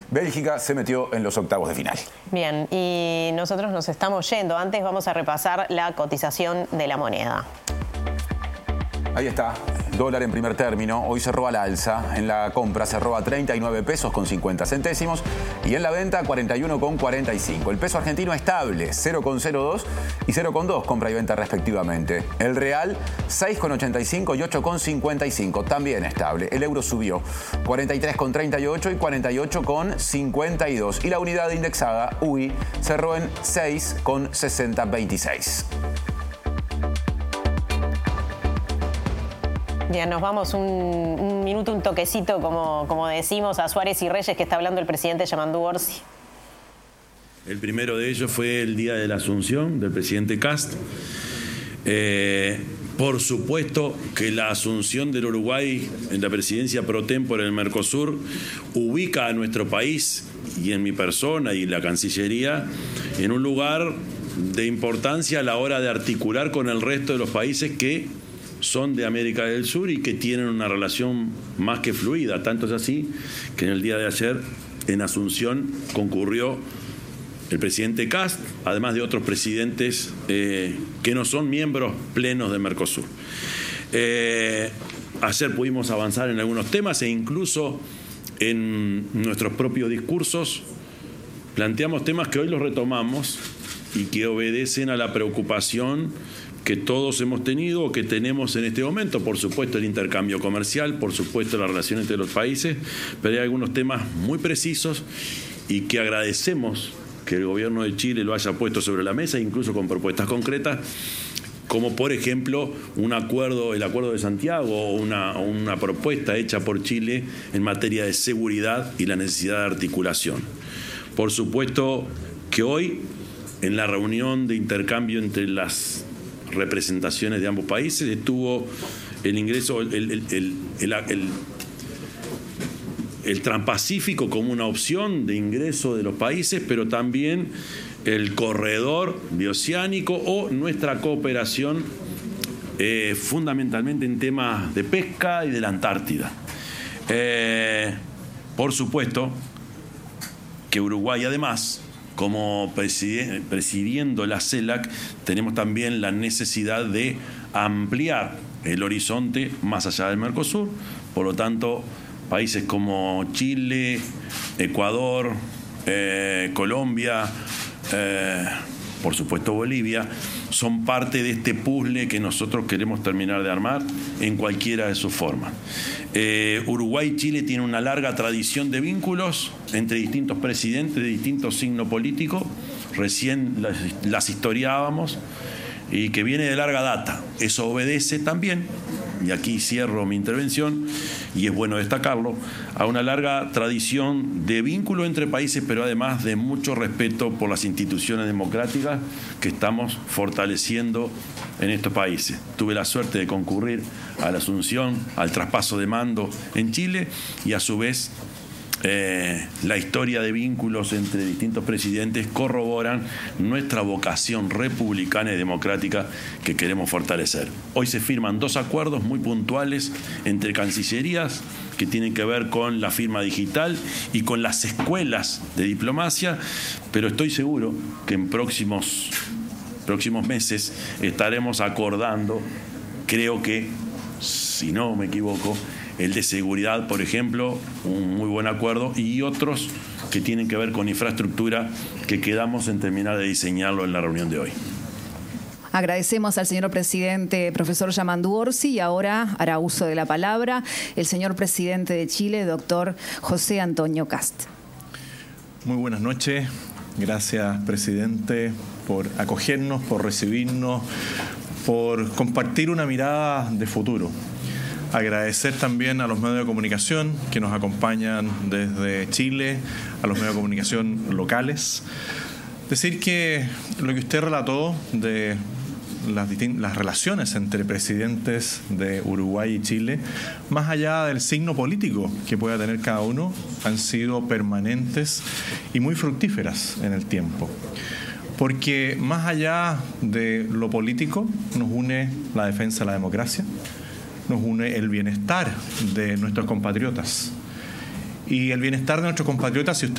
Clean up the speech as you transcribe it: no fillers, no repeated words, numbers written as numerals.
Bélgica se metió en los octavos de final. Bien, y nosotros nos estamos yendo. Antes vamos a repasar la cotización de la moneda. Ahí está, dólar en primer término, hoy cerró al alza. En la compra cerró a 39 pesos con 50 centésimos y en la venta 41,45. El peso argentino estable, 0,02 y 0,2 compra y venta respectivamente. El real 6,85 y 8,55, también estable. El euro subió 43,38 y 48,52. Y la unidad indexada UI cerró en 6,6026. Bien, nos vamos un minuto, un toquecito, como decimos, a Suárez y Reyes, que está hablando el presidente Yamandu Orsi. El primero de ellos fue el día de la asunción del presidente Kast. Por supuesto que la asunción del Uruguay en la presidencia pro tempore del Mercosur ubica a nuestro país, y en mi persona y la Cancillería, en un lugar de importancia a la hora de articular con el resto de los países que son de América del Sur y que tienen una relación más que fluida. Tanto es así que en el día de ayer en Asunción concurrió el presidente Kast, además de otros presidentes que no son miembros plenos de Mercosur. Ayer pudimos avanzar en algunos temas e incluso en nuestros propios discursos planteamos temas que hoy los retomamos y que obedecen a la preocupación que todos hemos tenido o que tenemos en este momento. Por supuesto el intercambio comercial, por supuesto la relación entre los países, pero hay algunos temas muy precisos y que agradecemos que el gobierno de Chile lo haya puesto sobre la mesa, incluso con propuestas concretas, como por ejemplo el acuerdo de Santiago o una propuesta hecha por Chile en materia de seguridad y la necesidad de articulación. Por supuesto que hoy, en la reunión de intercambio entre las representaciones de ambos países, estuvo el ingreso, el Transpacífico como una opción de ingreso de los países, pero también el corredor bioceánico o nuestra cooperación fundamentalmente en temas de pesca y de la Antártida. Por supuesto que Uruguay, además, como presidiendo la CELAC, tenemos también la necesidad de ampliar el horizonte más allá del Mercosur. Por lo tanto, países como Chile, Ecuador, Colombia, por supuesto Bolivia, son parte de este puzzle que nosotros queremos terminar de armar en cualquiera de sus formas. Uruguay y Chile tienen una larga tradición de vínculos entre distintos presidentes de distintos signos políticos, recién las historiábamos, y que viene de larga data. Eso obedece también, y aquí cierro mi intervención, y es bueno destacarlo, a una larga tradición de vínculo entre países, pero además de mucho respeto por las instituciones democráticas que estamos fortaleciendo en estos países. Tuve la suerte de concurrir a la asunción, al traspaso de mando en Chile, y a su vez la historia de vínculos entre distintos presidentes corroboran nuestra vocación republicana y democrática que queremos fortalecer. Hoy se firman dos acuerdos muy puntuales entre cancillerías que tienen que ver con la firma digital y con las escuelas de diplomacia, pero estoy seguro que en próximos meses estaremos acordando, creo que, si no me equivoco, el de seguridad, por ejemplo, un muy buen acuerdo, y otros que tienen que ver con infraestructura que quedamos en terminar de diseñarlo en la reunión de hoy. Agradecemos al señor presidente, profesor Yamandu Orsi, y ahora hará uso de la palabra el señor presidente de Chile, doctor José Antonio Kast. Muy buenas noches. Gracias, presidente, por acogernos, por recibirnos, por compartir una mirada de futuro. Agradecer también a los medios de comunicación que nos acompañan desde Chile, a los medios de comunicación locales. Decir que lo que usted relató de las relaciones entre presidentes de Uruguay y Chile, más allá del signo político que pueda tener cada uno, han sido permanentes y muy fructíferas en el tiempo. Porque más allá de lo político nos une la defensa de la democracia, nos une el bienestar de nuestros compatriotas. Y el bienestar de nuestros compatriotas, si usted